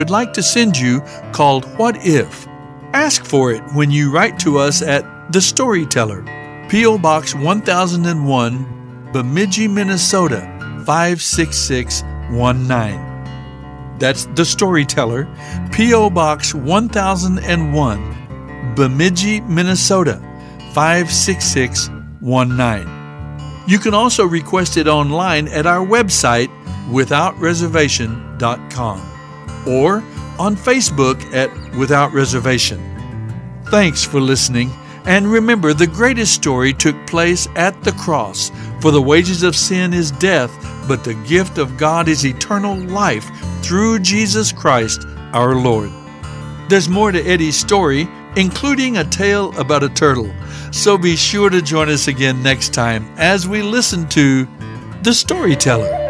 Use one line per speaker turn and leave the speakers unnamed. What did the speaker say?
we'd like to send you called What If? Ask for it when you write to us at The Storyteller, P.O. Box 1001, Bemidji, Minnesota 56619. That's The Storyteller, P.O. Box 1001, Bemidji, Minnesota 56619. You can also request it online at our website, withoutreservation.com, or on Facebook at Without Reservation. Thanks for listening, and remember, the greatest story took place at the cross. For the wages of sin is death, but the gift of God is eternal life through Jesus Christ our Lord. There's more to Eddie's story, including a tale about a turtle. So be sure to join us again next time as we listen to The Storyteller.